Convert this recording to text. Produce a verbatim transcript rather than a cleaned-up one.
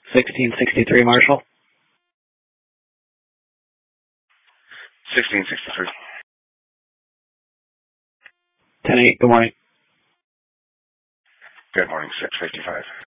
sixteen sixty-three, Marshall. sixteen sixty-three. ten eight, good morning. Good morning, six fifty-five.